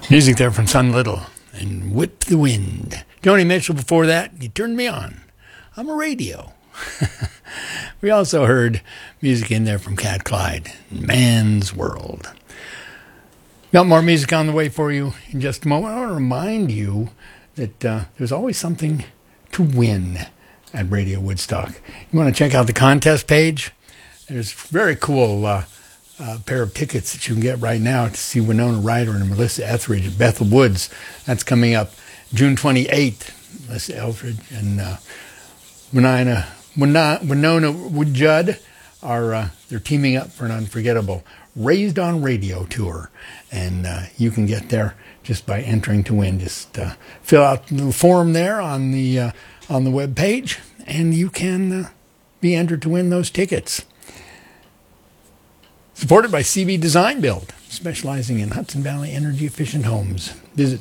Music there from Son Little and Whip the Wind. Joni Mitchell before that, You Turned Me On. I'm a radio. We also heard music in there from Cat Clyde, Man's World. Got more music on the way for you in just a moment. I want to remind you that there's always something to win at Radio Woodstock. You want to check out the contest page? There's a very cool pair of tickets that you can get right now to see Winona Ryder and Melissa Etheridge at Bethel Woods. That's coming up June 28th. Melissa Etheridge and Winona Woodjudd are they're teaming up for an unforgettable Raised on Radio tour, and you can get there just by entering to win. Just fill out the form there on the web page, and you can be entered to win those tickets. Supported by CB Design Build, specializing in Hudson Valley energy efficient homes. Visit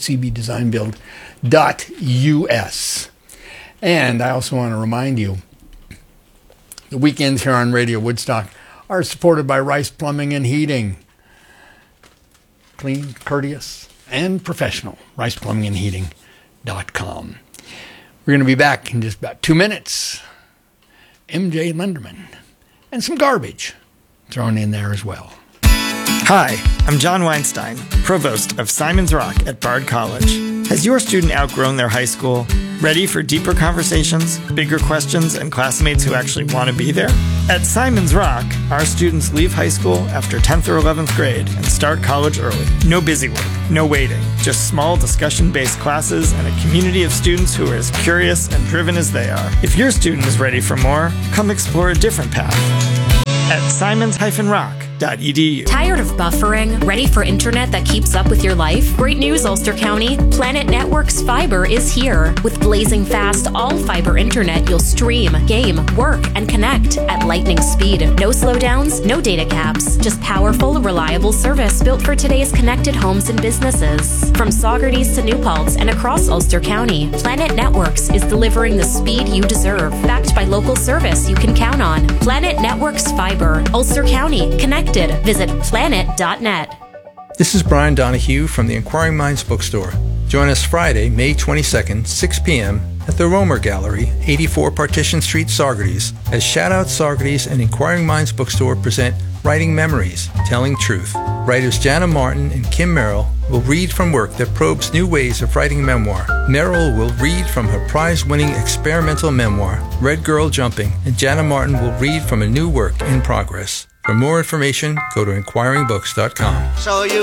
cbdesignbuild.us. And I also want to remind you, the weekends here on Radio Woodstock are supported by Rice Plumbing and Heating. Clean, courteous, and professional. RicePlumbingandHeating.com. We're going to be back in just about 2 minutes. MJ Lenderman. And some garbage thrown in there as well. Hi, I'm John Weinstein, Provost of Simon's Rock at Bard College. Has your student outgrown their high school? Ready for deeper conversations, bigger questions, and classmates who actually want to be there? At Simon's Rock, our students leave high school after 10th or 11th grade and start college early. No busy work, no waiting, just small discussion-based classes and a community of students who are as curious and driven as they are. If your student is ready for more, come explore a different path at simons-rock.edu. Tired of buffering? Ready for internet that keeps up with your life? Great news, Ulster County. Planet Networks Fiber is here. With blazing fast, all-fiber internet, you'll stream, game, work, and connect at lightning speed. No slowdowns, no data caps. Just powerful, reliable service built for today's connected homes and businesses. From Saugerties to New Paltz and across Ulster County, Planet Networks is delivering the speed you deserve. Backed by local service you can count on. Planet Networks Fiber. Ulster County. Connected. Visit planet.net. This is Brian Donahue from the Inquiring Minds Bookstore. Join us Friday, May 22nd, 6 p.m. at the Romer Gallery, 84 Partition Street, Saugerties, as Shoutout Saugerties and Inquiring Minds Bookstore present Writing Memories, Telling Truth. Writers Jana Martin and Kim Merrill will read from work that probes new ways of writing memoir. Merrill will read from her prize-winning experimental memoir, Red Girl Jumping, and Jana Martin will read from a new work in progress. For more information, go to inquiringbooks.com. So you